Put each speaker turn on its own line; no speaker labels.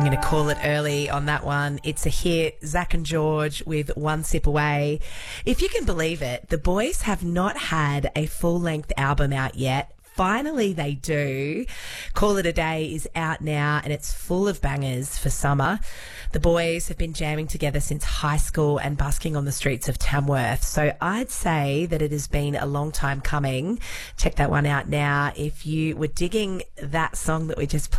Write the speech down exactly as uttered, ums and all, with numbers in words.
I'm going to call it early on that one. It's a hit. Zach and George with One Sip Away. If you can believe it, the boys have not had a full-length album out yet. Finally, they do. Call It a Day is out now and it's full of bangers for summer. The boys have been jamming together since high school and busking on the streets of Tamworth. So I'd say that it has been a long time coming. Check that one out now. If you were digging that song that we just played.